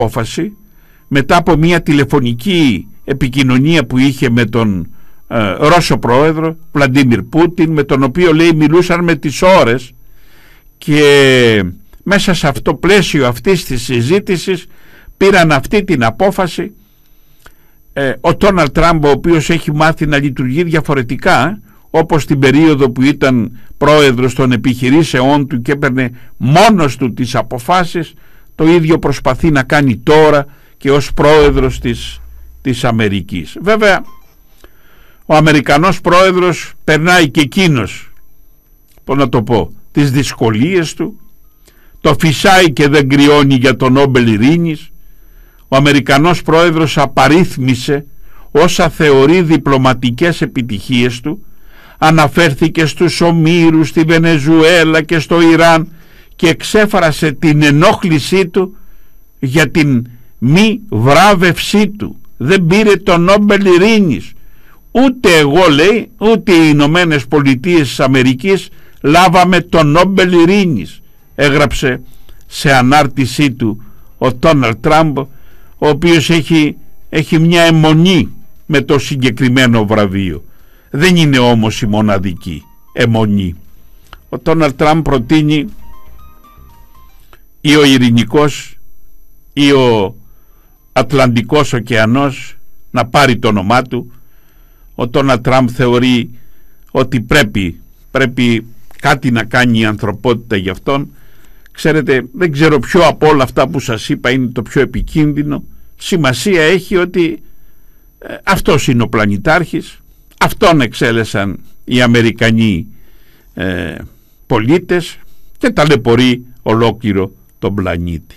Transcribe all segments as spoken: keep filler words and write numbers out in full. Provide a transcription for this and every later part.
απόφαση μετά από μια τηλεφωνική επικοινωνία που είχε με τον ε, Ρώσο πρόεδρο Βλαντίμιρ Πούτιν, με τον οποίο λέει μιλούσαν με τις ώρες, και μέσα σε αυτό το πλαίσιο αυτής της συζήτησης πήραν αυτή την απόφαση. ε, ο Ντόναλντ Τραμπ, ο οποίος έχει μάθει να λειτουργεί διαφορετικά, όπως την περίοδο που ήταν πρόεδρος των επιχειρήσεών του και έπαιρνε μόνος του τις αποφάσεις, το ίδιο προσπαθεί να κάνει τώρα και ως πρόεδρος της, της Αμερικής. Βέβαια ο Αμερικανός πρόεδρος περνάει και εκείνος, πώς να το πω, τις δυσκολίες του, το φυσάει και δεν κρυώνει για τον Νόμπελ Ειρήνης. Ο Αμερικανός πρόεδρος απαρίθμησε όσα θεωρεί διπλωματικές επιτυχίες του, αναφέρθηκε στους ομήρους στη Βενεζουέλα και στο Ιράν και εξέφρασε την ενόχλησή του για την μη βράβευσή του. Δεν πήρε τον Νόμπελ Ειρήνης. Ούτε εγώ, λέει, ούτε οι Ηνωμένες Πολιτείες της Αμερικής λάβαμε τον Νόμπελ Ειρήνης, έγραψε σε ανάρτησή του ο Ντόναλντ Τραμπ, ο οποίος έχει, έχει μια αιμονή με το συγκεκριμένο βραβείο. Δεν είναι όμως η μοναδική αιμονή. Ο Ντόναλντ Τραμπ προτείνει ή ο Ειρηνικός ή ο Ατλαντικός ωκεανός να πάρει το όνομά του. Ο Ντόναλντ Τραμπ θεωρεί ότι πρέπει, πρέπει κάτι να κάνει η ανθρωπότητα γι' αυτόν. Ξέρετε, δεν ξέρω ποιο από όλα αυτά που σας είπα είναι το πιο επικίνδυνο. Σημασία έχει ότι ε, αυτός είναι ο πλανητάρχης, αυτόν εξέλεσαν οι Αμερικανοί ε, πολίτες και ταλαιπωρεί ολόκληρο τον πλανήτη.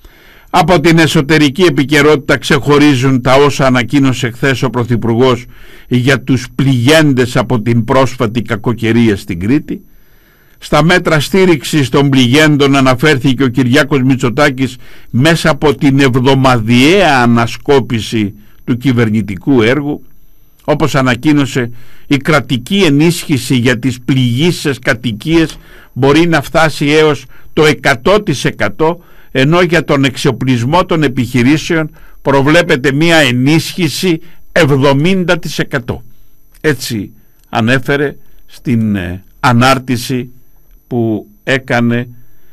Από την εσωτερική επικαιρότητα ξεχωρίζουν τα όσα ανακοίνωσε χθες ο Πρωθυπουργός για τους πληγέντες από την πρόσφατη κακοκαιρία στην Κρήτη. Στα μέτρα στήριξης των πληγέντων αναφέρθηκε ο Κυριάκος Μητσοτάκης μέσα από την εβδομαδιαία ανασκόπηση του κυβερνητικού έργου. Όπως ανακοίνωσε, η κρατική ενίσχυση για τις πληγείσες κατοικίες μπορεί να φτάσει έως το εκατό τοις εκατό, ενώ για τον εξοπλισμό των επιχειρήσεων προβλέπεται μία ενίσχυση εβδομήντα τοις εκατό. Έτσι ανέφερε στην ε, ανάρτηση που έκανε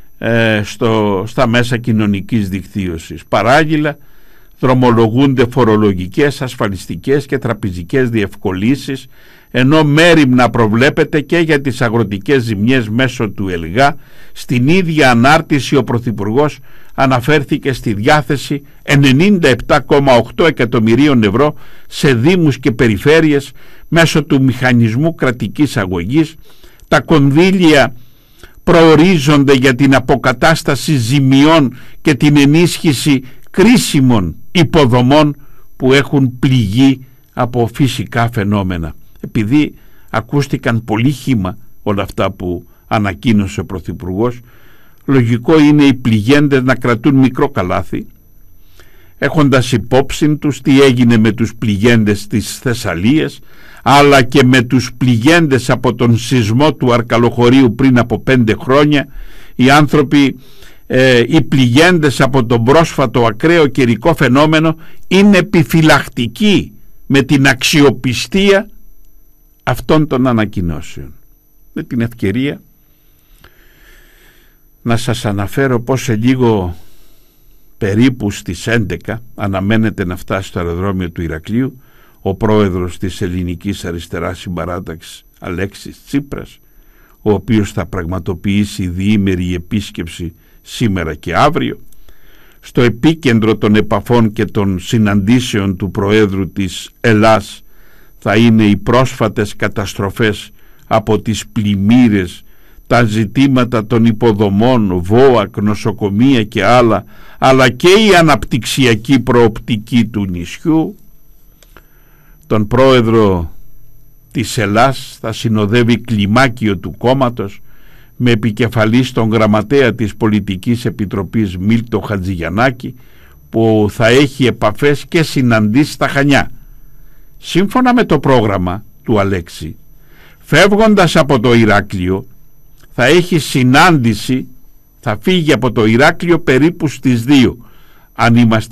ε, στο, στα μέσα κοινωνικής δικτύωσης. Παράλληλα δρομολογούνται φορολογικές, ασφαλιστικές και τραπεζικές διευκολύνσεις, ενώ μέριμνα προβλέπεται και για τις αγροτικές ζημιές μέσω του ΕΛΓΑ. Στην ίδια ανάρτηση ο Πρωθυπουργός αναφέρθηκε στη διάθεση ενενήντα επτά κόμμα οκτώ εκατομμυρίων ευρώ σε δήμους και περιφέρειες μέσω του μηχανισμού κρατικής αγωγής. Τα κονδύλια προορίζονται για την αποκατάσταση ζημιών και την ενίσχυση κρίσιμων υποδομών που έχουν πληγεί από φυσικά φαινόμενα. Επειδή ακούστηκαν πολύ χύμα όλα αυτά που ανακοίνωσε ο Πρωθυπουργός, λογικό είναι οι πληγέντες να κρατούν μικρό καλάθι, έχοντας υπόψη τους τι έγινε με τους πληγέντες της Θεσσαλίας, αλλά και με τους πληγέντες από τον σεισμό του Αρκαλοχωρίου πριν από πέντε χρόνια. Οι άνθρωποι, ε, οι πληγέντες από τον πρόσφατο ακραίο καιρικό φαινόμενο είναι επιφυλακτικοί με την αξιοπιστία αυτών των ανακοινώσεων. Με την ευκαιρία να σας αναφέρω πως σε λίγο περίπου στις έντεκα αναμένεται να φτάσει στο αεροδρόμιο του Ηρακλείου ο πρόεδρος της Ελληνικής Αριστεράς Συμπαράταξης Αλέξης Τσίπρας, ο οποίος θα πραγματοποιήσει διήμερη επίσκεψη σήμερα και αύριο. Στο επίκεντρο των επαφών και των συναντήσεων του Προέδρου της Ελλάς θα είναι οι πρόσφατες καταστροφές από τις πλημμύρες, τα ζητήματα των υποδομών, ΒΟΑΚ, νοσοκομεία και άλλα, αλλά και η αναπτυξιακή προοπτική του νησιού. Τον πρόεδρο της Ελλάς θα συνοδεύει κλιμάκιο του κόμματος, με επικεφαλής τον γραμματέα της Πολιτικής Επιτροπής Μίλτο Χατζηγιαννάκη, που θα έχει επαφές και συναντήσεις στα Χανιά. Σύμφωνα με το πρόγραμμα του Αλέξη, φεύγοντας από το Ηράκλειο θα έχει συνάντηση, θα φύγει από το Ηράκλειο περίπου στις δύο, αν είμαστε